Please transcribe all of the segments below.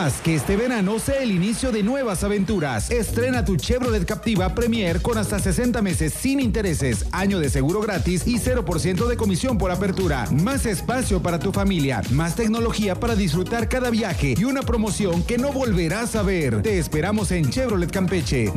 Haz que este verano sea el inicio de nuevas aventuras. Estrena tu Chevrolet Captiva Premier con hasta 60 meses sin intereses, año de seguro gratis y 0% de comisión por apertura. Más espacio para tu familia, más tecnología para disfrutar cada viaje y una promoción que no volverás a ver. Te esperamos en Chevrolet Campeche,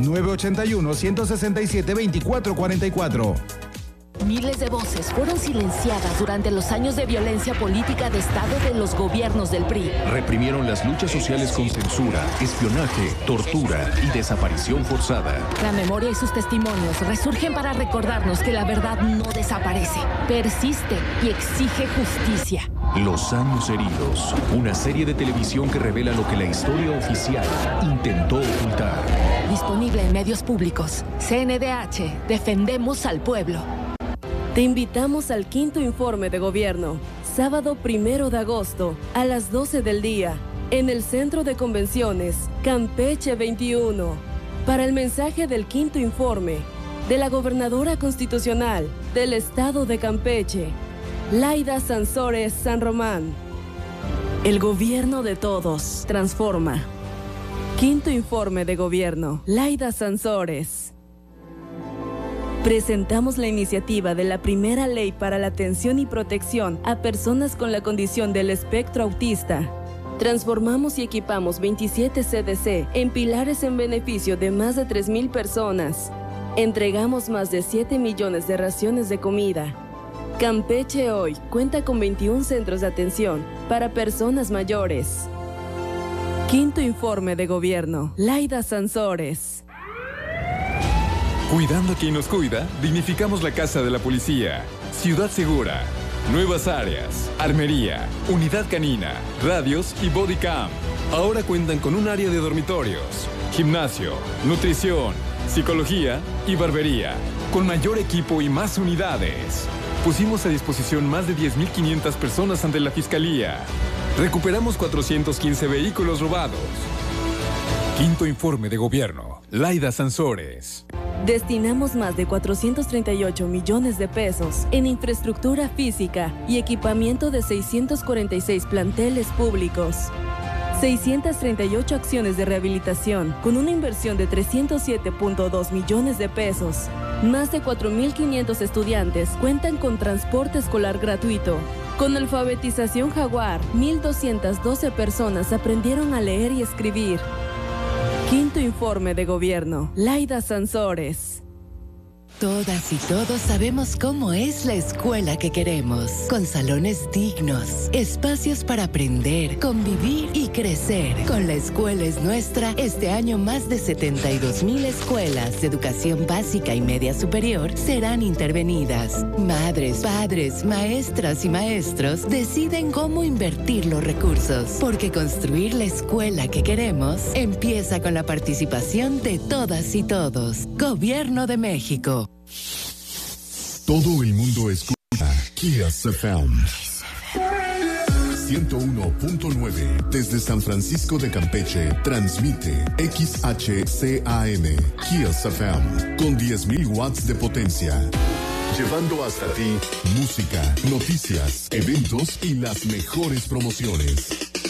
981-167-2444. Miles de voces fueron silenciadas durante los años de violencia política de Estado de los gobiernos del PRI. Reprimieron las luchas sociales con censura, espionaje, tortura y desaparición forzada. La memoria y sus testimonios resurgen para recordarnos que la verdad no desaparece, persiste y exige justicia. Los años heridos, una serie de televisión que revela lo que la historia oficial intentó ocultar. Disponible en medios públicos. CNDH, defendemos al pueblo. Te invitamos al 5º informe de gobierno, sábado 1 de agosto, a las 12 del día, en el Centro de Convenciones, Campeche 21, para el mensaje del 5º informe de la Gobernadora Constitucional del Estado de Campeche, Laida Sansores San Román. El gobierno de todos transforma. 5º informe de gobierno, Laida Sansores. Presentamos la iniciativa de la primera ley para la atención y protección a personas con la condición del espectro autista. Transformamos y equipamos 27 CDC en pilares en beneficio de más de 3,000 personas. Entregamos más de 7 millones de raciones de comida. Campeche hoy cuenta con 21 centros de atención para personas mayores. 5º informe de gobierno, Laida Sansores. Cuidando a quien nos cuida, dignificamos la casa de la policía. Ciudad Segura, nuevas áreas, armería, unidad canina, radios y body cam. Ahora cuentan con un área de dormitorios, gimnasio, nutrición, psicología y barbería, con mayor equipo y más unidades. Pusimos a disposición más de 10,500 personas ante la Fiscalía. Recuperamos 415 vehículos robados. 5º informe de gobierno, Laida Sansores. Destinamos más de 438 millones de pesos en infraestructura física y equipamiento de 646 planteles públicos. 638 acciones de rehabilitación con una inversión de 307.2 millones de pesos. Más de 4,500 estudiantes cuentan con transporte escolar gratuito. Con alfabetización Jaguar, 1,212 personas aprendieron a leer y escribir. 5º informe de gobierno, Laida Sansores. Todas y todos sabemos cómo es la escuela que queremos, con salones dignos, espacios para aprender, convivir y crecer. Con La Escuela es Nuestra, este año más de 72,000 escuelas de educación básica y media superior serán intervenidas. Madres, padres, maestras y maestros deciden cómo invertir los recursos, porque construir la escuela que queremos empieza con la participación de todas y todos. Gobierno de México. Todo el mundo escucha Kiss FM 101.9 desde San Francisco de Campeche. Transmite XHCAM Kiss FM con 10,000 watts de potencia, llevando hasta ti música, noticias, eventos y las mejores promociones.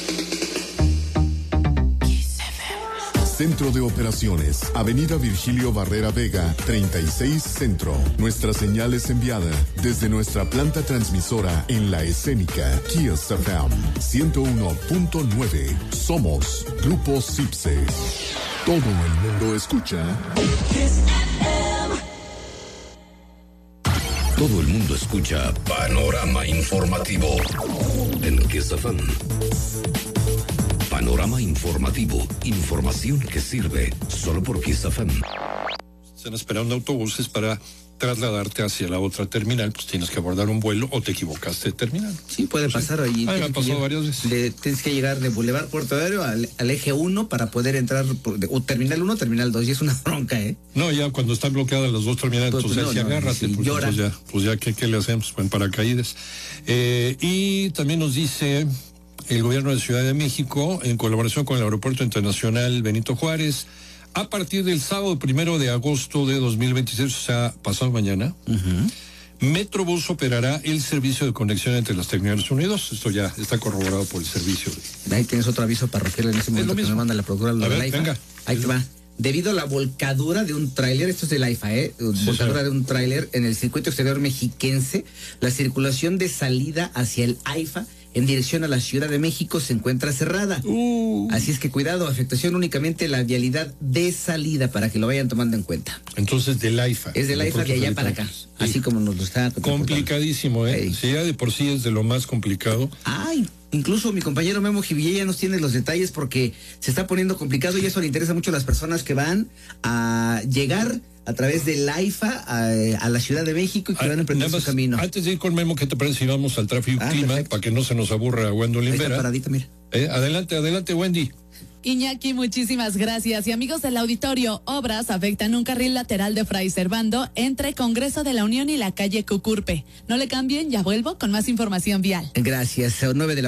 Centro de Operaciones, Avenida Virgilio Barrera Vega, 36 Centro. Nuestra señal es enviada desde nuestra planta transmisora en La Escénica, Kiss FM 101.9. Somos Grupo Cipse. Todo el mundo escucha Kiss FM. Todo el mundo escucha Panorama Informativo en Kiss FM. Panorama Informativo, información que sirve solo por Kiss FM. Están esperando autobuses para trasladarte hacia la otra terminal, pues tienes que abordar un vuelo o te equivocaste de terminal. Sí, puede pasar ahí. Me ha pasado varias veces. Tienes que llegar de Boulevard Puerto Aéreo al eje 1 para poder entrar, o terminal 1, terminal 2, y es una bronca, ¿eh? No, ya cuando están bloqueadas las dos terminales, pues, entonces agárrate, sí, pues ya, ¿qué le hacemos? En paracaídas. Y también nos dice el gobierno de Ciudad de México, en colaboración con el Aeropuerto Internacional Benito Juárez, a partir del sábado 1 de agosto de 2026, o sea, pasado mañana, Metrobús operará el servicio de conexión entre las terminales unidas. Esto ya está corroborado por el servicio Ahí tienes otro aviso parroquial en ese momento que me manda la productora de la IFA. Venga. Ahí te va. Debido a la volcadura de un tráiler, esto es del AIFA, volcadura de un tráiler en el circuito exterior mexiquense, la circulación de salida hacia el AIFA en dirección a la Ciudad de México se encuentra cerrada. Así es que cuidado, afectación únicamente la vialidad de salida para que lo vayan tomando en cuenta. Entonces del AIFA. Es del AIFA de allá para acá, así como nos lo está... Complicadísimo, ¿eh? Sí, ya de por sí es de lo más complicado. Ay, incluso mi compañero Memo Jivillé ya nos tiene los detalles porque se está poniendo complicado y eso le interesa mucho a las personas que van a llegar a través del AIFA a la Ciudad de México y que van a emprender su camino. Antes de ir con Memo, ¿qué te parece si vamos al tráfico clima? Perfecto. Para que no se nos aburra Gwendolyn Vera. Paradita, mira. Adelante, Wendy. Iñaki, muchísimas gracias. Y amigos del auditorio, obras afectan un carril lateral de Fray Servando entre Congreso de la Unión y la calle Cucurpe. No le cambien, ya vuelvo con más información vial. Gracias,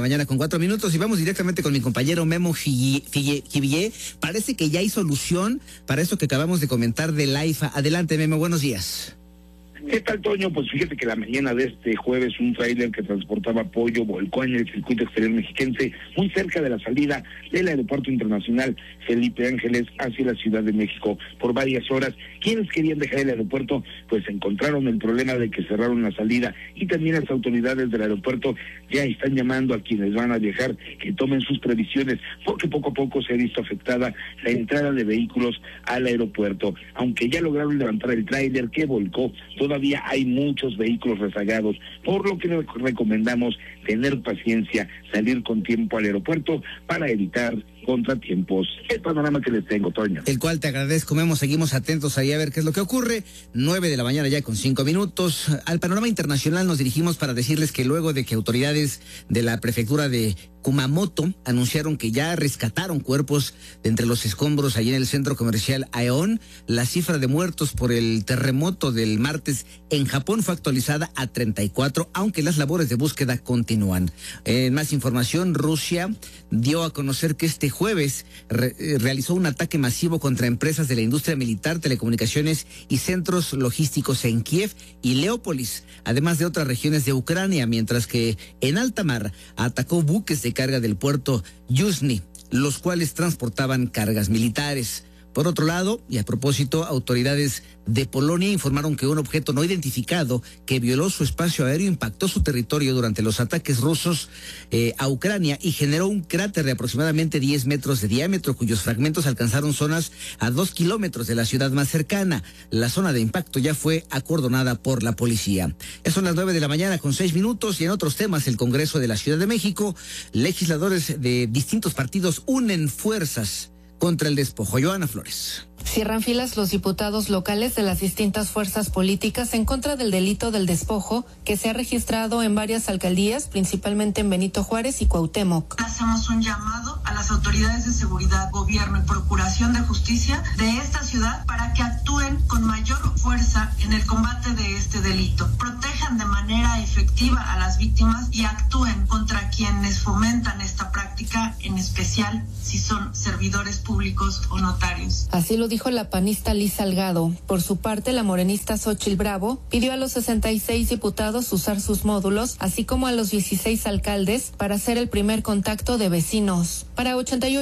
9:04 y vamos directamente con mi compañero Memo Jivillé. Parece que ya hay solución para eso que acabamos de comentar del AIFA. Adelante, Memo, buenos días. ¿Qué tal, Toño? Pues fíjate que la mañana de este jueves un tráiler que transportaba pollo volcó en el circuito exterior mexiquense muy cerca de la salida del Aeropuerto Internacional Felipe Ángeles hacia la Ciudad de México por varias horas. Quienes querían dejar el aeropuerto pues encontraron el problema de que cerraron la salida y también las autoridades del aeropuerto ya están llamando a quienes van a viajar que tomen sus previsiones porque poco a poco se ha visto afectada la entrada de vehículos al aeropuerto. Aunque ya lograron levantar el tráiler que volcó, todavía hay muchos vehículos rezagados, por lo que les recomendamos tener paciencia, salir con tiempo al aeropuerto para evitar contratiempos. El panorama que les tengo, Toño. El cual te agradezco, Memo. Seguimos atentos ahí a ver qué es lo que ocurre. 9:00 ya con 5 minutos. Al panorama internacional nos dirigimos para decirles que luego de que autoridades de la prefectura de Kumamoto anunciaron que ya rescataron cuerpos de entre los escombros allí en el centro comercial Aeon, la cifra de muertos por el terremoto del martes en Japón fue actualizada a 34, aunque las labores de búsqueda continúan. En más información, Rusia dio a conocer que este jueves realizó un ataque masivo contra empresas de la industria militar, telecomunicaciones y centros logísticos en Kiev y Leópolis, además de otras regiones de Ucrania, mientras que en alta mar atacó buques de carga del puerto Yuzhny, los cuales transportaban cargas militares. Por otro lado, y a propósito, autoridades de Polonia informaron que un objeto no identificado que violó su espacio aéreo impactó su territorio durante los ataques rusos a Ucrania y generó un cráter de aproximadamente 10 metros de diámetro, cuyos fragmentos alcanzaron zonas a 2 kilómetros de la ciudad más cercana. La zona de impacto ya fue acordonada por la policía. Ya son las 9:00 con 6 minutos y en otros temas, el Congreso de la Ciudad de México, legisladores de distintos partidos unen fuerzas contra el despojo. Joana Flores. Cierran filas los diputados locales de las distintas fuerzas políticas en contra del delito del despojo que se ha registrado en varias alcaldías, principalmente en Benito Juárez y Cuauhtémoc. Hacemos un llamado a las autoridades de seguridad, gobierno y procuración de justicia de esta ciudad para que actúen con mayor fuerza en el combate de este delito, protejan de manera efectiva a las víctimas y actúen contra quienes fomentan esta práctica, en especial si son servidores públicos o notarios. Así lo dijo la panista Liz Salgado. Por su parte, la morenista Xóchitl Bravo pidió a los 66 diputados usar sus módulos, así como a los 16 alcaldes, para hacer el primer contacto de vecinos. Para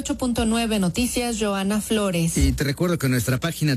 88.9 Noticias, Joana Flores. Y te recuerdo que en nuestra página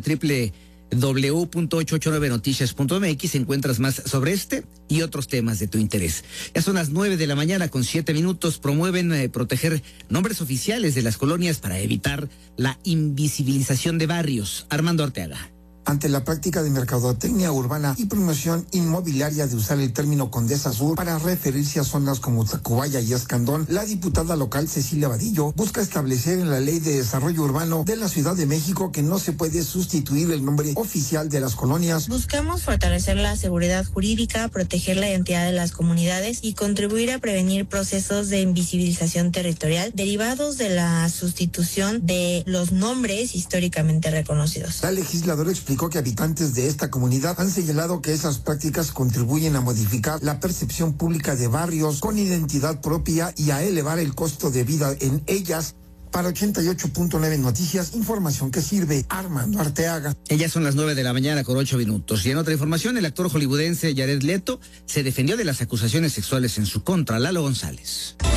www.889noticias.mx encuentras más sobre este y otros temas de tu interés. Ya son las 9:00 con 7 minutos. Promueven proteger nombres oficiales de las colonias para evitar la invisibilización de barrios. Armando Arteaga. Ante la práctica de mercadotecnia urbana y promoción inmobiliaria de usar el término Condesa Sur para referirse a zonas como Tacubaya y Escandón, la diputada local Cecilia Vadillo busca establecer en la Ley de Desarrollo Urbano de la Ciudad de México que no se puede sustituir el nombre oficial de las colonias. Buscamos fortalecer la seguridad jurídica, proteger la identidad de las comunidades y contribuir a prevenir procesos de invisibilización territorial derivados de la sustitución de los nombres históricamente reconocidos. La legisladora explicó que habitantes de esta comunidad han señalado que esas prácticas contribuyen a modificar la percepción pública de barrios con identidad propia y a elevar el costo de vida en ellas. Para 88.9 Noticias, información que sirve. Armando Arteaga. Ellas son las 9:00 con 8 minutos. Y en otra información, el actor hollywoodense Jared Leto se defendió de las acusaciones sexuales en su contra. Lalo González.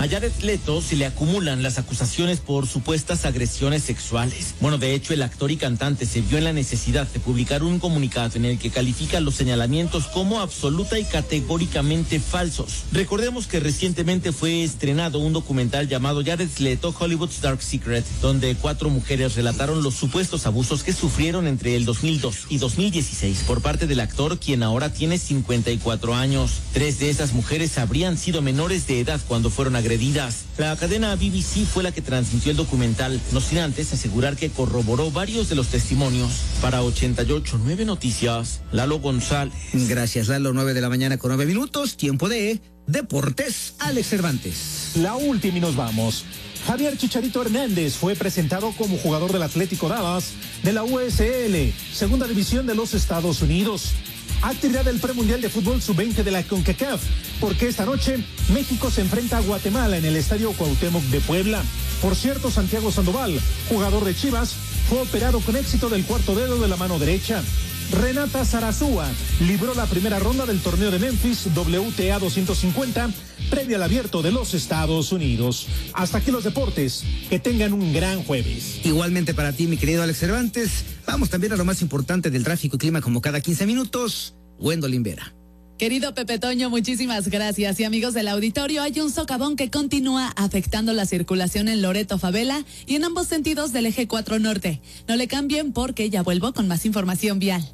A Jared Leto se le acumulan las acusaciones por supuestas agresiones sexuales. Bueno, de hecho, el actor y cantante se vio en la necesidad de publicar un comunicado en el que califica los señalamientos como absoluta y categóricamente falsos. Recordemos que recientemente fue estrenado un documental llamado Jared Leto, Hollywood's Dark Secret, donde 4 mujeres relataron los supuestos abusos que sufrieron entre el 2002 y 2016 por parte del actor, quien ahora tiene 54 años. 3 de esas mujeres habrían sido menores de edad cuando fueron agredidas. La cadena BBC fue la que transmitió el documental, no sin antes asegurar que corroboró varios de los testimonios. Para 88.9 Noticias, Lalo González. Gracias, Lalo. 9:09 tiempo de Deportes, Alex Cervantes. La última y nos vamos. Javier Chicharito Hernández fue presentado como jugador del Atlético Dallas de la USL, segunda división de los Estados Unidos. Actividad del premundial de fútbol sub-20 de la CONCACAF, porque esta noche México se enfrenta a Guatemala en el Estadio Cuauhtémoc de Puebla. Por cierto, Santiago Sandoval, jugador de Chivas, fue operado con éxito del cuarto dedo de la mano derecha. Renata Zarazúa libró la primera ronda del torneo de Memphis WTA 250 previo al Abierto de los Estados Unidos. Hasta aquí los deportes. Que tengan un gran jueves. Igualmente para ti, mi querido Alex Cervantes. Vamos también a lo más importante del tráfico y clima como cada 15 minutos. Wendolyn Vera. Querido Pepe Toño, muchísimas gracias. Y amigos del auditorio, hay un socavón que continúa afectando la circulación en Loreto Favela y en ambos sentidos del eje 4 norte. No le cambien porque ya vuelvo con más información vial.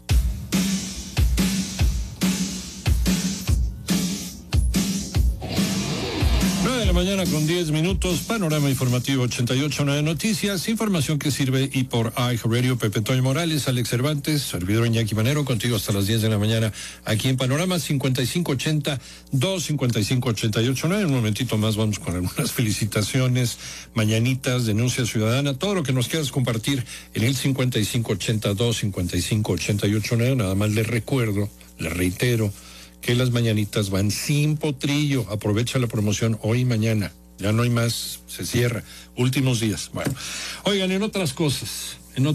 9:10 a.m. Panorama informativo 88.9 Noticias, información que sirve y por iHeartRadio. Pepe Toño Morales, Alex Cervantes, servidor Iñaki Manero, contigo hasta las 10 de la mañana aquí en Panorama. 5580-255-88.9. En un momentito más vamos con algunas felicitaciones, mañanitas, denuncia ciudadana, todo lo que nos quieras compartir en el 5580-255-88.9. Nada más les recuerdo, les reitero que las mañanitas van sin potrillo. Aprovecha la promoción hoy y mañana. Ya no hay más, se cierra. Últimos días. Bueno, oigan, en otras cosas,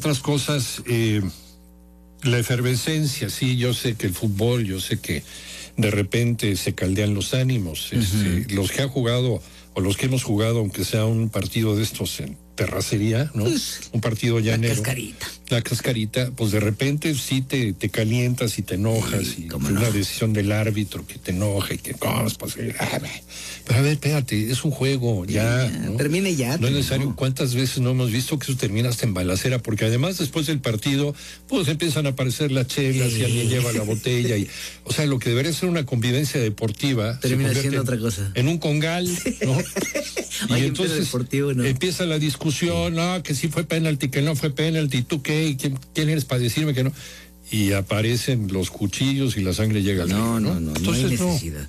la efervescencia, sí, yo sé que el fútbol, yo sé que de repente se caldean los ánimos. Los que ha jugado, o los que hemos jugado, aunque sea un partido de estos en terracería, ¿no? Un partido llanero. La cascarita, pues de repente sí te calientas y te enojas, y una decisión del árbitro que te enoja y que cosas, pues, pero a ver, espérate, es un juego, ya, ¿no? Termine ya. No es necesario. ¿Cuántas veces no hemos visto que eso termina hasta en balacera? Porque además después del partido, pues empiezan a aparecer las chelas y alguien lleva la botella y, o sea, lo que debería ser una convivencia deportiva termina siendo otra cosa. En un congal, ¿no? Y entonces deportivo, ¿no? Empieza la discusión, no, que sí fue penalti, que no fue penalti, ¿tú qué? ¿Quién eres para decirme que no? Y aparecen los cuchillos y la sangre llega al río, ¿no? Entonces, no hay necesidad.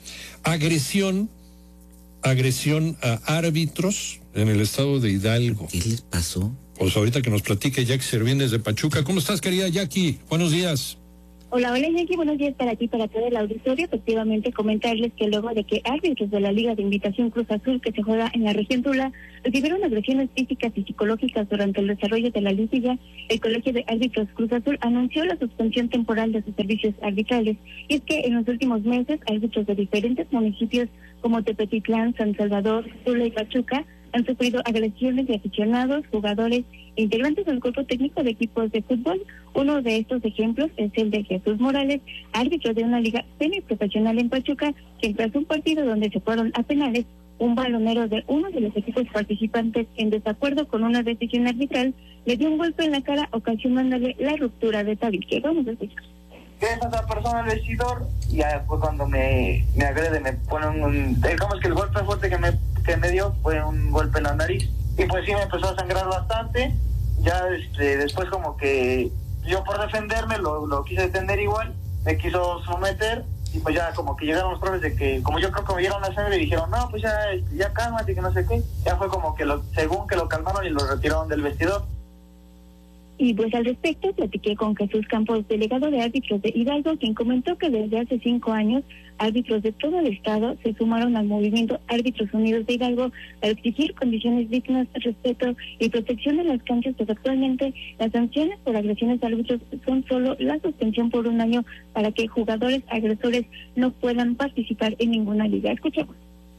Agresión a árbitros en el estado de Hidalgo. ¿Qué les pasó? Pues ahorita que nos platique Jackie Servín desde Pachuca. ¿Cómo estás, querida Jackie? Buenos días. Hola, Iñaki, buenos días para ti, para todo el auditorio. Efectivamente, comentarles que luego de que árbitros de la Liga de Invitación Cruz Azul, que se juega en la región Tula, recibieron agresiones físicas y psicológicas durante el desarrollo de la liguilla, el Colegio de Árbitros Cruz Azul anunció la suspensión temporal de sus servicios arbitrales. Y es que en los últimos meses, árbitros de diferentes municipios como Tepetitlán, San Salvador, Tula y Pachuca han sufrido agresiones de aficionados, jugadores e integrantes del cuerpo técnico de equipos de fútbol. Uno de estos ejemplos es el de Jesús Morales, árbitro de una liga semiprofesional en Pachuca, quien tras un partido donde se fueron a penales, un balonero de uno de los equipos participantes, en desacuerdo con una decisión arbitral, le dio un golpe en la cara, ocasionándole la ruptura de tabique. Vamos a escuchar. Que es otra persona el vestidor, y ya después cuando me agrede, me ponen digamos que el golpe fuerte que me dio fue un golpe en la nariz, y pues sí me empezó a sangrar bastante. Ya después como que yo por defenderme lo quise detener igual, me quiso someter, y pues ya como que llegaron los profes de que, como yo creo que me vieron la sangre y dijeron, no, pues ya cálmate, que no sé qué. Ya fue como que según que lo calmaron y lo retiraron del vestidor. Y pues al respecto platiqué con Jesús Campos, delegado de árbitros de Hidalgo, quien comentó que desde hace 5 años árbitros de todo el estado se sumaron al movimiento Árbitros Unidos de Hidalgo para exigir condiciones dignas, respeto y protección de las canchas, pues actualmente las sanciones por agresiones a árbitros son solo la suspensión por 1 año para que jugadores agresores no puedan participar en ninguna liga. Escuchemos.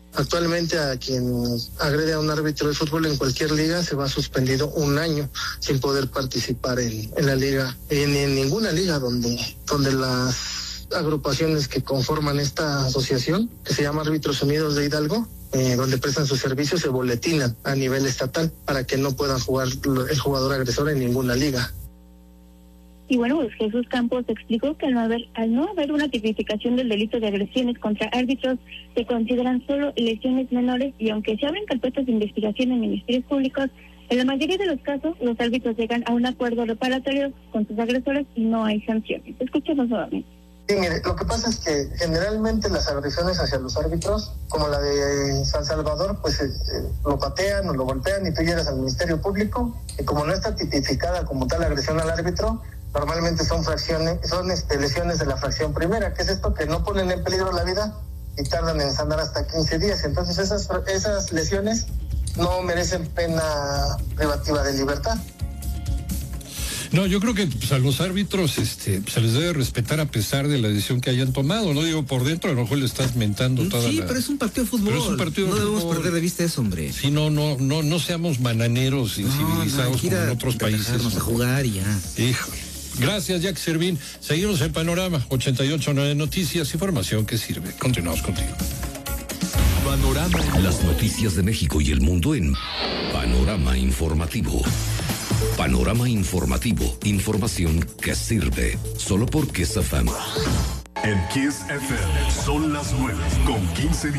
Actualmente a quien agrede a un árbitro de fútbol en cualquier liga se va suspendido 1 año sin poder participar en la liga, en ninguna liga donde las agrupaciones que conforman esta asociación, que se llama Árbitros Unidos de Hidalgo, donde prestan sus servicios, se boletinan a nivel estatal para que no pueda jugar el jugador agresor en ninguna liga. Y bueno, pues Jesús Campos explicó que al no haber una tipificación del delito de agresiones contra árbitros, se consideran solo lesiones menores, y aunque se abren carpetas de investigación en ministerios públicos, en la mayoría de los casos los árbitros llegan a un acuerdo reparatorio con sus agresores y no hay sanciones. Escuchemos nuevamente. Sí, mire, lo que pasa es que generalmente las agresiones hacia los árbitros, como la de San Salvador, pues lo patean o lo golpean y tú llegas al Ministerio Público, y como no está tipificada como tal agresión al árbitro, normalmente son lesiones de la fracción primera, que es esto que no ponen en peligro la vida y tardan en sanar hasta 15 días. Entonces esas lesiones no merecen pena privativa de libertad. No, yo creo que pues, a los árbitros se les debe respetar a pesar de la decisión que hayan tomado. No digo por dentro, a lo mejor le estás mentando toda Sí, pero es un partido de fútbol. Pero es un partido no de debemos fútbol. perder de vista eso, hombre. Sí, no seamos bananeros incivilizados como en otros países. Vamos a jugar y ya. Hijo. Gracias, Jack Servín. Seguimos en Panorama 88.9 Noticias, información que sirve. Continuamos contigo. Panorama. Las noticias de México y el mundo en Panorama Informativo. Panorama Informativo. Información que sirve. Solo por Kiss FM. En Kiss FM son las 9:15.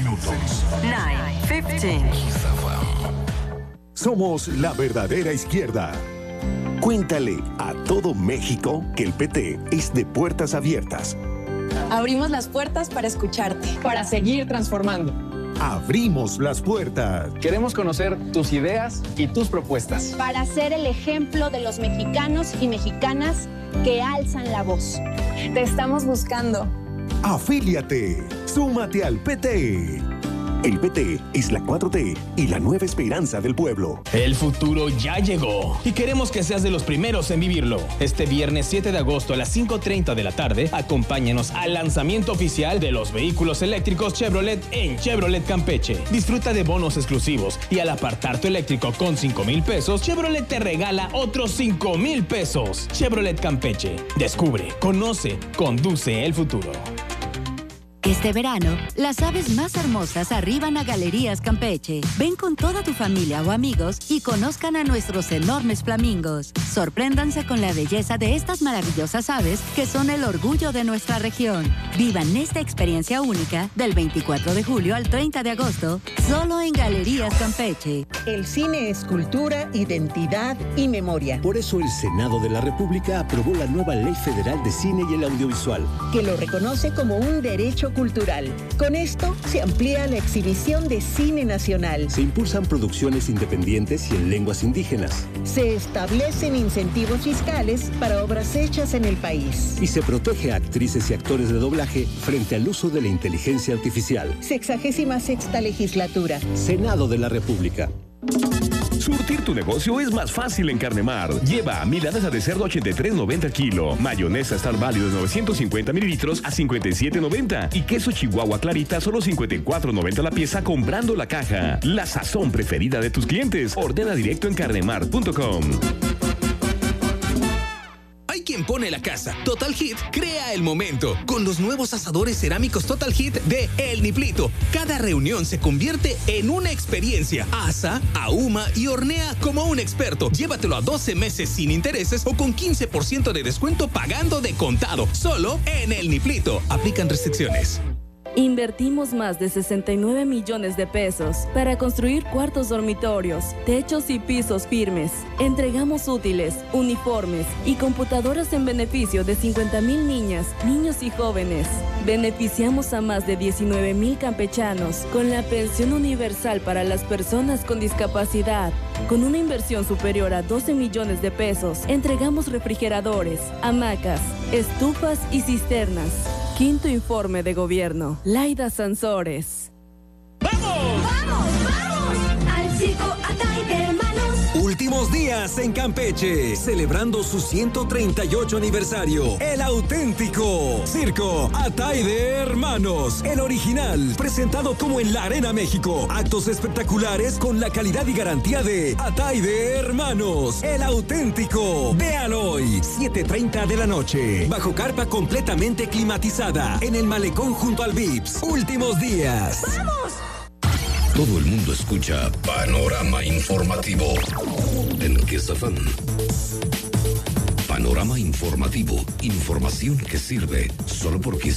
9:15. Somos la verdadera izquierda. Cuéntale a todo México que el PT es de puertas abiertas. Abrimos las puertas para escucharte, para seguir transformando. Abrimos las puertas. Queremos conocer tus ideas y tus propuestas. Para ser el ejemplo de los mexicanos y mexicanas que alzan la voz. Te estamos buscando. Afíliate. Súmate al PT. El PT es la 4T y la nueva esperanza del pueblo. El futuro ya llegó y queremos que seas de los primeros en vivirlo. Este viernes 7 de agosto a las 5:30 de la tarde, acompáñanos al lanzamiento oficial de los vehículos eléctricos Chevrolet en Chevrolet Campeche. Disfruta de bonos exclusivos y al apartar tu eléctrico con 5,000 pesos, Chevrolet te regala otros 5,000 pesos. Chevrolet Campeche. Descubre, conoce, conduce el futuro. Este verano, las aves más hermosas arriban a Galerías Campeche. Ven con toda tu familia o amigos y conozcan a nuestros enormes flamingos. Sorpréndanse con la belleza de estas maravillosas aves que son el orgullo de nuestra región. Vivan esta experiencia única del 24 de julio al 30 de agosto, solo en Galerías Campeche. El cine es cultura, identidad y memoria. Por eso el Senado de la República aprobó la nueva Ley Federal de Cine y el Audiovisual, que lo reconoce como un derecho cultural. Con esto se amplía la exhibición de cine nacional. Se impulsan producciones independientes y en lenguas indígenas. Se establecen incentivos fiscales para obras hechas en el país. Y se protege a actrices y actores de doblaje frente al uso de la inteligencia artificial. 66ª legislatura. Senado de la República. Surtir tu negocio es más fácil en Carnemar. Lleva milanesa de cerdo 83.90 kilo, mayonesa Star Value de 950 mililitros a 57.90 y queso Chihuahua Clarita solo 54.90 la pieza comprando la caja. La sazón preferida de tus clientes. Ordena directo en carnemar.com. Hay quien pone la casa. Total Hit crea el momento. Con los nuevos asadores cerámicos Total Hit de El Niplito. Cada reunión se convierte en una experiencia. Asa, ahuma y hornea como un experto. Llévatelo a 12 meses sin intereses o con 15% de descuento pagando de contado. Solo en El Niplito. Aplican restricciones. Invertimos más de 69 millones de pesos para construir cuartos dormitorios, techos y pisos firmes. Entregamos útiles, uniformes y computadoras en beneficio de 50,000 niñas, niños y jóvenes. Beneficiamos a más de 19,000 campechanos con la pensión universal para las personas con discapacidad. Con una inversión superior a 12 millones de pesos, entregamos refrigeradores, hamacas, estufas y cisternas. Quinto informe de gobierno. Laida Sansores. ¡Vamos! ¡Vamos! ¡Vamos! Al circo Atay de Hermanos. Últimos días días en Campeche, celebrando su 138 aniversario. El auténtico Circo Atay de Hermanos, el original, presentado como en la Arena México. Actos espectaculares con la calidad y garantía de Atay de Hermanos, el auténtico. Véalo hoy, 7:30 de la noche, bajo carpa completamente climatizada, en el malecón junto al Vips. Últimos días. ¡Vamos! Todo el mundo escucha Panorama Informativo en Kiss FM. Panorama Informativo, información que sirve solo por Kiss